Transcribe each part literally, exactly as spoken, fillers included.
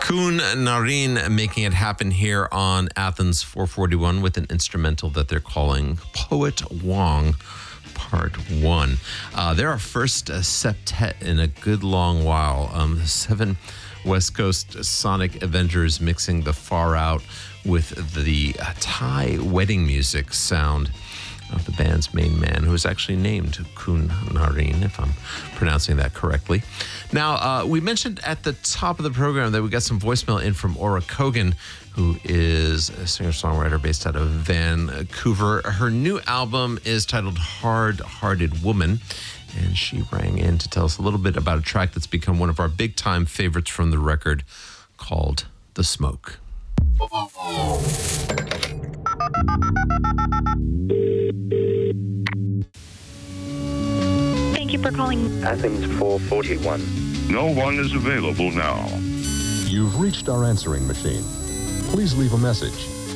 Koon Nareen making it happen here on Athens four forty-one with an instrumental that they're calling Poet Wong Part one. Uh, they're our first uh, septet in a good long while. Um, the seven West Coast Sonic Avengers mixing the far out with the uh, Thai wedding music sound of the band's main man, who is actually named Koon Nareen, if I'm pronouncing that correctly. Now, uh, we mentioned at the top of the program that we got some voicemail in from Aura Kogan, who is a singer-songwriter based out of Vancouver. Her new album is titled Hard-Hearted Woman, and she rang in to tell us a little bit about a track that's become one of our big-time favorites from the record called The Smoke. Thank you for calling Athens four forty-one. No one is available now. You've reached our answering machine. Please leave a message.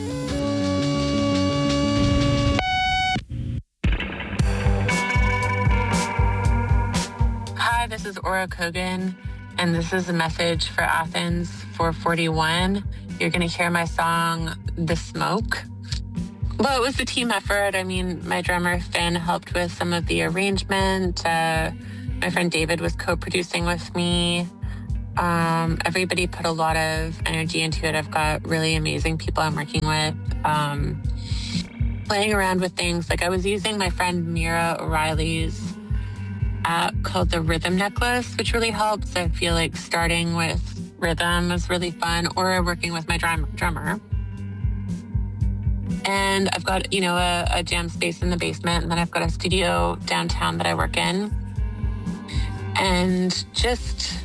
Hi, this is Aura Kogan, and this is a message for Athens four forty-one. You're going to hear my song, The Smoke. Well, it was a team effort. I mean, my drummer, Finn, helped with some of the arrangement. Uh, my friend David was co-producing with me. Um, everybody put a lot of energy into it. I've got really amazing people I'm working with. Um, playing around with things. Like I was using my friend Mira O'Reilly's app called the Rhythm Necklace, which really helps. I feel like starting with rhythm is really fun, or working with my drum- drummer. And I've got, you know, a, a jam space in the basement, and then I've got a studio downtown that I work in. And just,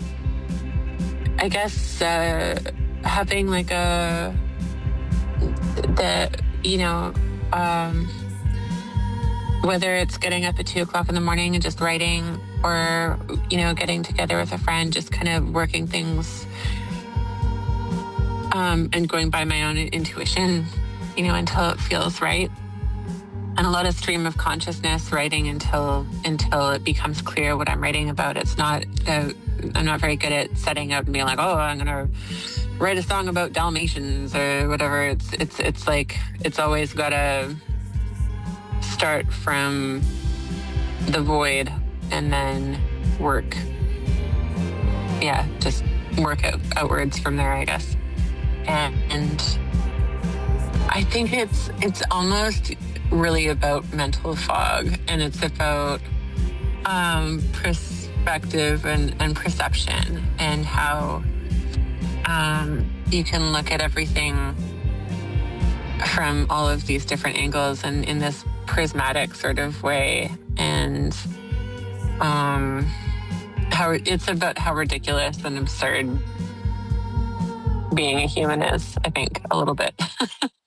I guess, uh, having like a, the, you know, um, whether it's getting up at two o'clock in the morning and just writing, or, you know, getting together with a friend, just kind of working things um, and going by my own intuition, you know, until it feels right. And a lot of stream of consciousness writing until until it becomes clear what I'm writing about. It's not, uh, I'm not very good at setting out and being like, oh, I'm going to write a song about Dalmatians or whatever. It's, it's, it's like, it's always got to start from the void and then work. Yeah, just work out, outwards from there, I guess. And, and I think it's it's almost really about mental fog, and it's about um, perspective and, and perception, and how um, you can look at everything from all of these different angles and in this prismatic sort of way, and um, how it's about how ridiculous and absurd being a human is, I think, a little bit.